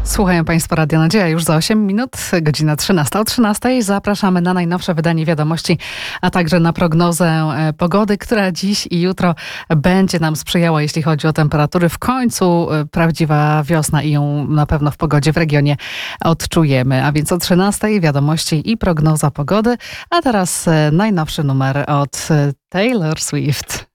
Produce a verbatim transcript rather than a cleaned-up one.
Słuchają Państwo Radia Nadzieja już za osiem minut, godzina trzynasta. O trzynastej zapraszamy na najnowsze wydanie wiadomości, a także na prognozę pogody, która dziś i jutro będzie nam sprzyjała, jeśli chodzi o temperatury. W końcu prawdziwa wiosna i ją na pewno w pogodzie w regionie odczujemy. A więc o trzynastej wiadomości i prognoza pogody, a teraz najnowszy numer od Taylor Swift.